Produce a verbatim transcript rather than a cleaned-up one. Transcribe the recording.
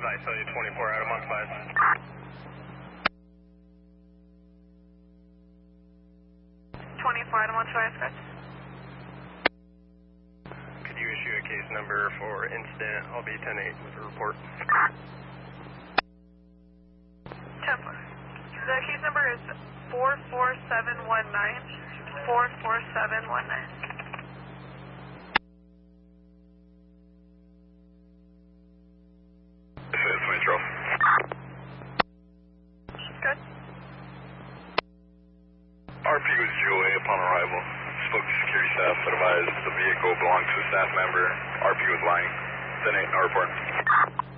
Visalia twenty-four out of Montevise. twenty-four out of Montevise, correct? Could you issue a case number for incident? I'll be ten eight with a report. Temple. The case number is four four seven one nine. four four seven one nine. This is Metro. Good. R P was Julie upon arrival. Spoke to security staff, but advised the vehicle belonged to a staff member. R P was lying. ten eight, no report.